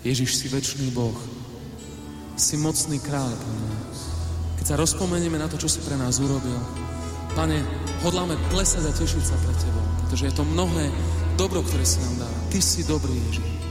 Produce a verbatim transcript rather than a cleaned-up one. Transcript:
Ježiš, si večný Boh. Si mocný kráľ, Pane. Keď sa rozpomenieme na to, čo si pre nás urobil, Pane, hodláme plesať a tešiť sa pre Tebou, pretože je to mnohé dobro, ktoré si nám dá. Ty si dobrý, Ježiš.